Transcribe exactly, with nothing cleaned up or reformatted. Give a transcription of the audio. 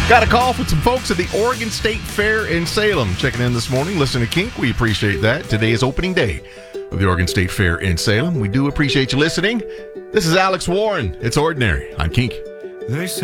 Got a call from some folks at the Oregon State Fair in Salem. Checking in this morning. Listen to Kink. We appreciate that. Today is opening day of the Oregon State Fair in Salem. We do appreciate you listening. This is Alex Warren. It's Ordinary on Kink. They say